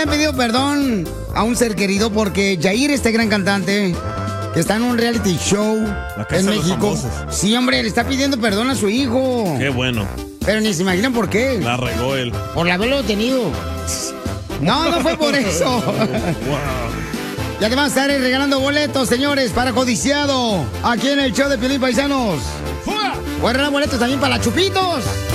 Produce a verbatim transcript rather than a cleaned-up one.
han pedido perdón a un ser querido porque Yair, este gran cantante, que está en un reality show La casa en de los México. famosos. Sí, hombre, le está pidiendo perdón a su hijo. Qué bueno. Pero ni se imaginan por qué. La regó él. Por haberlo detenido. No, no fue por eso. Wow. Ya te van a estar regalando boletos, señores, para Codiciado. Aquí en el show de Piolín, paisanos. ¡Fuera! Voy a regalar boletos también para Chupitos.